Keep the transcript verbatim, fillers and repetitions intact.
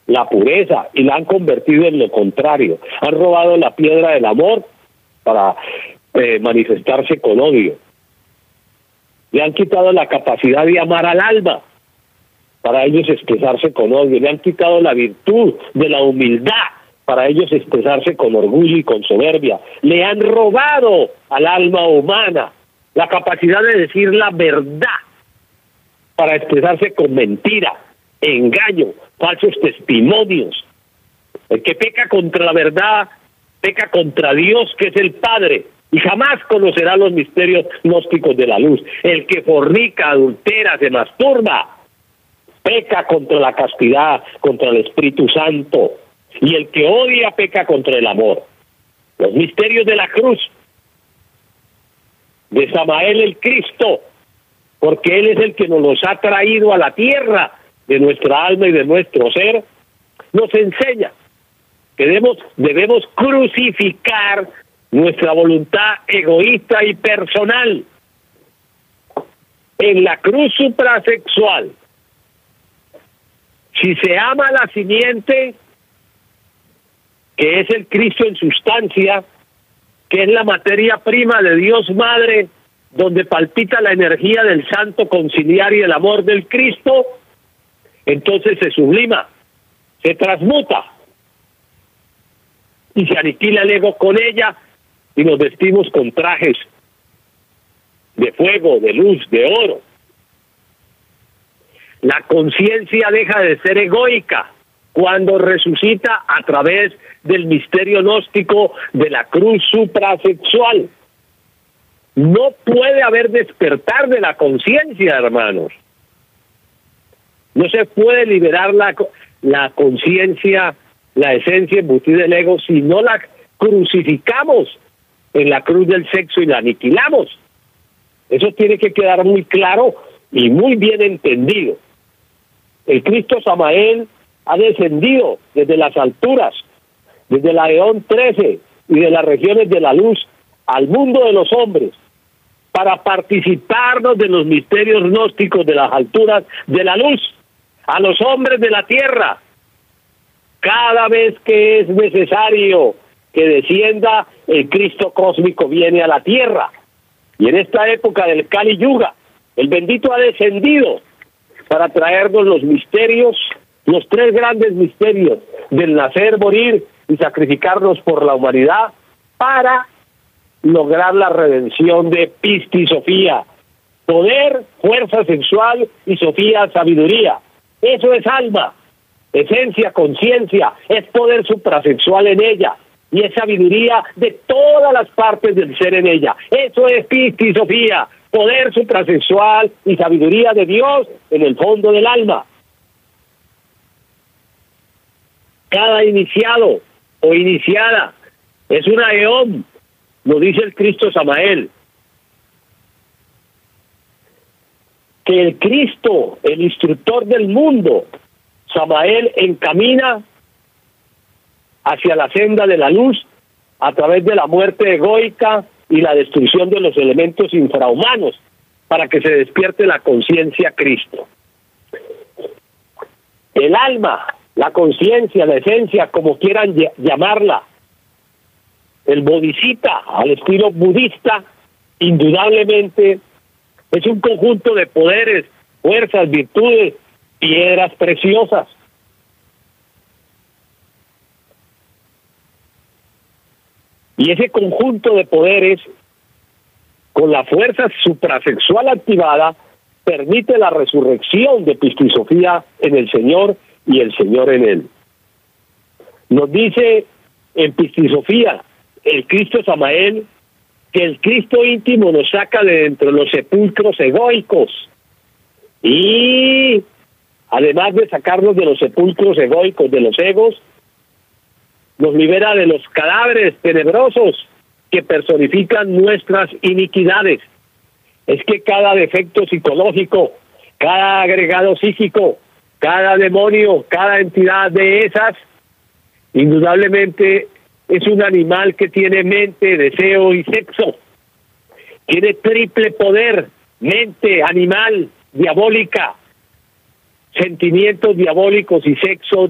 la pureza, y la han convertido en lo contrario. Han robado la piedra del amor para eh, manifestarse con odio. Le han quitado la capacidad de amar al alma para ellos expresarse con odio. Le han quitado la virtud de la humildad para ellos expresarse con orgullo y con soberbia. Le han robado al alma humana la capacidad de decir la verdad para expresarse con mentira, engaño, falsos testimonios. El que peca contra la verdad, peca contra Dios, que es el Padre, y jamás conocerá los misterios gnósticos de la luz. El que fornica, adultera, se masturba, peca contra la castidad, contra el Espíritu Santo. Y el que odia, peca contra el amor. Los misterios de la cruz, de Samael el Cristo, porque Él es el que nos los ha traído a la tierra de nuestra alma y de nuestro ser, nos enseña que debemos, debemos crucificar nuestra voluntad egoísta y personal en la cruz suprasexual. Si se ama la simiente, que es el Cristo en sustancia, que es la materia prima de Dios Madre, donde palpita la energía del santo conciliar y el amor del Cristo, entonces se sublima, se transmuta y se aniquila el ego con ella, y nos vestimos con trajes de fuego, de luz, de oro. La conciencia deja de ser egoica cuando resucita a través del misterio gnóstico de la cruz suprasexual. No puede haber despertar de la conciencia, hermanos. No se puede liberar la, la conciencia, la esencia embutida del ego, si no la crucificamos en la cruz del sexo y la aniquilamos. Eso tiene que quedar muy claro y muy bien entendido. El Cristo Samael ha descendido desde las alturas, desde la Eón trece y de las regiones de la luz al mundo de los hombres, para participarnos de los misterios gnósticos de las alturas de la luz, a los hombres de la tierra, cada vez que es necesario que descienda, el Cristo cósmico viene a la tierra. Y en esta época del Kali Yuga, el bendito ha descendido para traernos los misterios, los tres grandes misterios del nacer, morir y sacrificarnos por la humanidad, para lograr la redención de Pistis Sofía, poder, fuerza sexual, y Sofía, sabiduría. Eso es alma, esencia, conciencia, es poder suprasexual en ella, y es sabiduría de todas las partes del ser en ella. Eso es Pistis Sofía, poder suprasexual y sabiduría de Dios en el fondo del alma. Cada iniciado o iniciada es una eón, lo dice el Cristo Samael. Que el Cristo, el instructor del mundo, Samael, encamina hacia la senda de la luz a través de la muerte egoica y la destrucción de los elementos infrahumanos, para que se despierte la conciencia Cristo. El alma, la conciencia, la esencia, como quieran llamarla, el bodhisattva al estilo budista, indudablemente es un conjunto de poderes, fuerzas, virtudes, piedras preciosas. Y ese conjunto de poderes, con la fuerza suprasexual activada, permite la resurrección de Pistis Sofía en el Señor y el Señor en él. Nos dice en Pistis Sofía el Cristo Samael que el Cristo íntimo nos saca de dentro de los sepulcros egoicos, y además de sacarnos de los sepulcros egoicos, de los egos, nos libera de los cadáveres tenebrosos que personifican nuestras iniquidades. Es que cada defecto psicológico, cada agregado psíquico, cada demonio, cada entidad de esas, indudablemente es un animal que tiene mente, deseo y sexo. Tiene triple poder: mente, animal, diabólica, sentimientos diabólicos y sexo